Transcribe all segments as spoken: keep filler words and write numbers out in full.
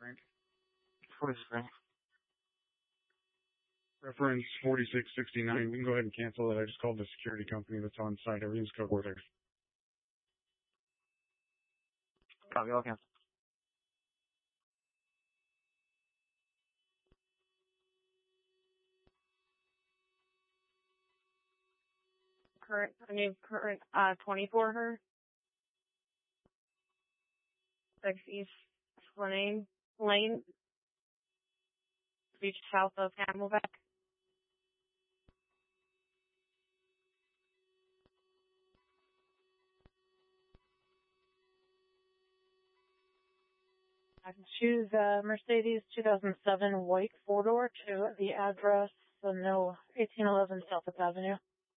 Frank. forty-six. Reference forty-six sixty-nine. We can go ahead and cancel it. I just called the security company that's on site. Everything's code word there. Copy, all cancel. Current, I mean, current, uh, twenty-four her. six East Lane, Lane. Beach south of Camelback. I can choose uh, Mercedes two thousand seven white four-door to the address, so no, eighteen eleven Southwark Avenue.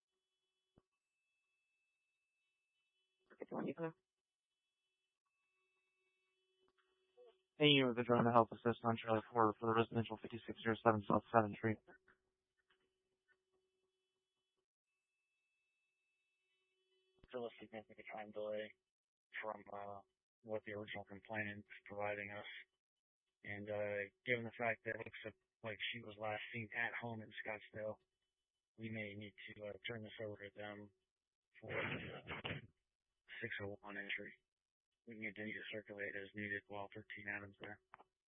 Hey, you were the drone to help assist on Charlie four for the residential fifty-six oh seven South seventh Street. Still a significant time delay from uh, what the original complainant is providing us. And uh, given the fact that it looks like she was last seen at home in Scottsdale, we may need to uh, turn this over to them for six oh one entry. We can continue to circulate as needed while thirteen Adams there.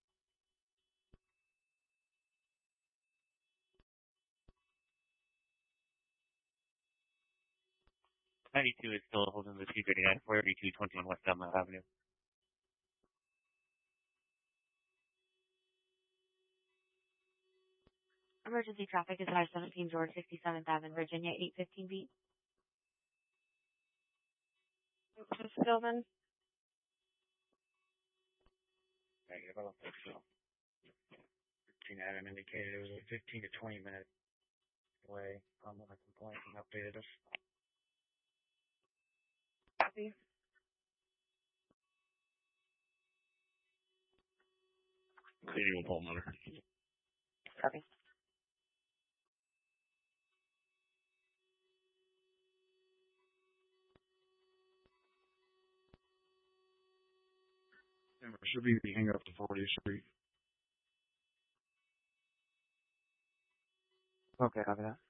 ninety-two is still holding the two thirty-nine, four eighty-two, twenty-one West Dunlap Avenue. Emergency traffic is I seventeen George sixty-seventh Avenue, Virginia, eight fifteen beat. Stillman. Negative, I don't think so. thirteen Adam indicated it was a fifteen to twenty minute delay from when the complaint and updated us. Copy. Annual Paul Miller. Copy. And it should be the hang up to fortieth Street. Okay, copy that.